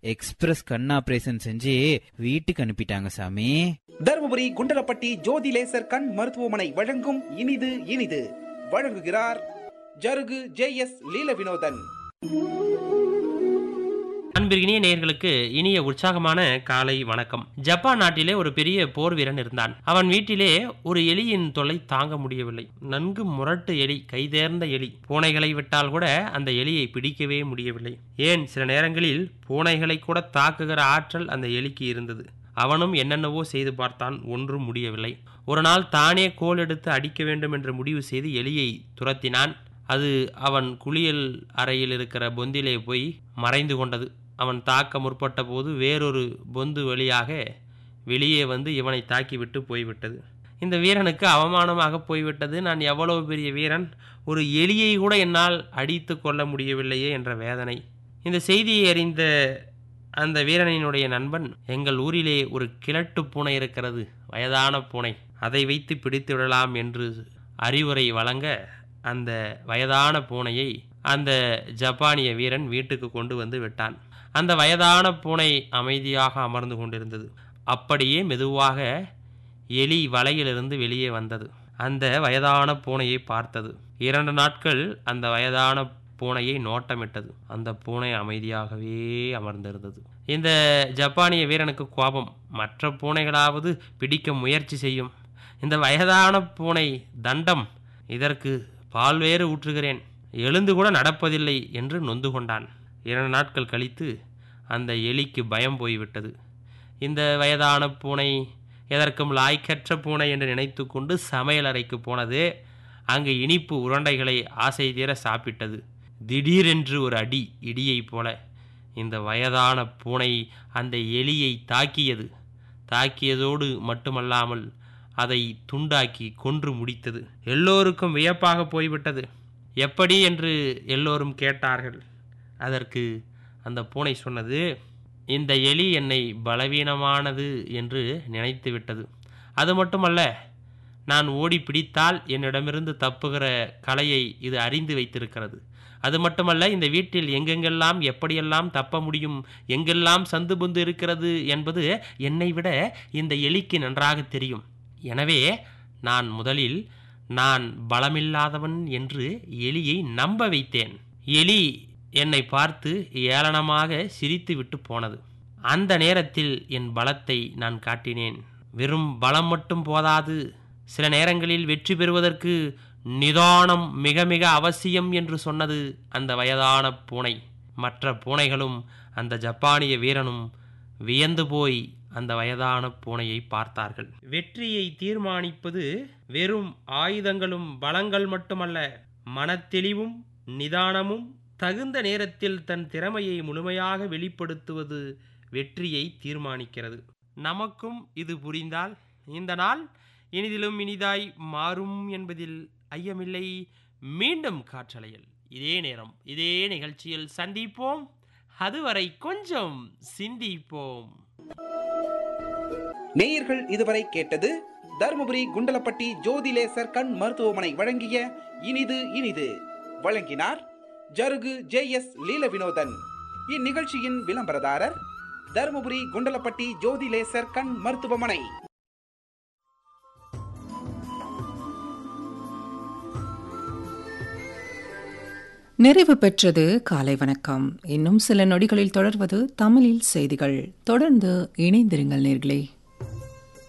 Express கண் operation செஞ்சு வீட்டுக்கு அனுப்பிட்டாங்க சாமி. தருமபுரி குண்டலப்பட்டி ஜோதி லேசர் கண் மருத்துவமனை வழங்கும் இனிது இனிது. வழங்குகிறார் ஜருகு ஜே.எஸ். லீல வினோதன். அன்பிற்கினிய நேயர்களுக்கு இனிய உற்சாகமான காலை வணக்கம். ஜப்பான் நாட்டிலே ஒரு பெரிய போர் வீரன் இருந்தான். அவன் வீட்டிலே ஒரு எலியின் தொல்லை தாங்க முடியவில்லை. நன்கு முரட்டு எலி, கைதேர்ந்த எலி. பூனைகளை விட்டால் கூட அந்த எலியை பிடிக்கவே முடியவில்லை. ஏன், சில நேரங்களில் பூனைகளை கூட தாக்குகிற ஆற்றல் அந்த எலிக்கு இருந்தது. அவனும் என்னென்னவோ செய்து பார்த்தான், ஒன்றும் முடியவில்லை. ஒரு நாள் தானே கோல் எடுத்து அடிக்க வேண்டும் என்று முடிவு செய்து எலியை துரத்தினான். அது அவன் குளியல் அறையில் இருக்கிற பொந்திலே போய் மறைந்து கொண்டது. அவன் தாக்க முற்பட்ட போது வேறொரு பொந்து வழியாக வெளியே வந்து இவனை தாக்கிவிட்டு போய்விட்டது. இந்த வீரனுக்கு அவமானமாக போய்விட்டது. நான் எவ்வளவு பெரிய வீரன், ஒரு எலியை கூட என்னால் அடித்து கொள்ள முடியவில்லையே என்ற வேதனை. இந்த செய்தியை அறிந்த அந்த வீரனினுடைய நண்பன், எங்கள் ஊரிலே ஒரு கிழட்டு பூனை இருக்கிறது, வயதான பூனை, அதை வைத்து பிடித்து விடலாம் என்று அறிவுரை வழங்க அந்த வயதான பூனையை அந்த ஜப்பானிய வீரன் வீட்டுக்கு கொண்டு வந்து விட்டான். அந்த வயதான பூனை அமைதியாக அமர்ந்து கொண்டிருந்தது. அப்படியே மெதுவாக எலி வலையிலிருந்து வெளியே வந்தது. அந்த வயதான பூனையை பார்த்தது. 2 நாட்கள் அந்த வயதான பூனையை நோட்டமிட்டது. அந்த பூனை அமைதியாகவே அமர்ந்திருந்தது. இந்த ஜப்பானிய வீரனுக்கு கோபம். மற்ற பூனைகளாவது பிடிக்க முயற்சி செய்யும், இந்த வயதான பூனை தண்டம், இதற்கு பால் வேறு ஊற்றுகிறேன், எழுந்து கூட நடப்பதில்லை என்று நொந்து கொண்டான். 2 நாட்கள் கழித்து அந்த எலிக்கு பயம் போய்விட்டது. இந்த வயதான பூனை எதற்கும் லாய்க்கற்ற பூனை என்று நினைத்து கொண்டு சமையல் அறைக்கு போனது. அங்கு இனிப்பு உருண்டைகளை ஆசை தீர சாப்பிட்டது. திடீரென்று ஒரு அடி, இடியைப் போல இந்த வயதான பூனை அந்த எலியை தாக்கியது. தாக்கியதோடு மட்டுமல்லாமல் அதை துண்டாக்கி கொன்று முடித்தது. எல்லோருக்கும் வியப்பாக போய்விட்டது. எப்படி என்று எல்லோரும் கேட்டார்கள். அதற்கு அந்த பூனை சொன்னது, இந்த எலி என்னை பலவீனமானது என்று நினைத்து விட்டது. அது மட்டுமல்ல, நான் ஓடி பிடித்தால் என்னிடமிருந்து தப்புகிற கலையை இது அறிந்து வைத்திருக்கிறது. அது மட்டுமல்ல, இந்த வீட்டில் எங்கெங்கெல்லாம் எப்படியெல்லாம் தப்ப முடியும், எங்கெல்லாம் சந்து பொந்து இருக்கிறது என்பது என்னை விட இந்த எலிக்கு நன்றாக தெரியும். எனவே நான் முதலில் நான் பலமில்லாதவன் என்று எலியை நம்ப வைத்தேன். எலி என்னை பார்த்து ஏளனமாக சிரித்து விட்டு போனது. அந்த நேரத்தில் என் பலத்தை நான் காட்டினேன். வெறும் பலம் மட்டும் போதாது, சில நேரங்களில் வெற்றி பெறுவதற்கு நிதானம் மிக மிக அவசியம் என்று சொன்னது அந்த வயதான பூனை. மற்ற பூனைகளும் அந்த ஜப்பானிய வீரனும் வியந்து போய் அந்த வயதான பூனையை பார்த்தார்கள். வெற்றியை தீர்மானிப்பது வெறும் ஆயுதங்களும் பலங்கள் மட்டுமல்ல, மனத்தெளிவும் நிதானமும் தகுந்த நேரத்தில் தன் திறமையை முழுமையாக வெளிப்படுத்துவது வெற்றியை தீர்மானிக்கிறது. நமக்கும் இது புரிந்தால் இந்த நாள் இனிதிலும் இனிதாய் மாறும் என்பதில் ஐயமில்லை. மீண்டும் காற்றலையில் இதே நேரம் இதே நிகழ்ச்சியில் சந்திப்போம். அதுவரை கொஞ்சம் சிந்திப்போம். நேயர்கள் இதுவரை கேட்டது தருமபுரி குண்டலப்பட்டி ஜோதி லேசர் கண் மருத்துவமனை வழங்கிய இனிது இனிது. வழங்கினார் ஜருகு ஜே.எஸ். லீல வினோதன். இந்நிகழ்ச்சியின் விளம்பரதாரர் தருமபுரி குண்டலப்பட்டி ஜோதி லேசர் கண் மருத்துவமனை. நிறைவு பெற்றது காலை வணக்கம். இன்னும் சில நொடிகளில் தொடர்வது தமிழில் செய்திகள். தொடர்ந்து இணைந்திருங்கள் நேயர்களே.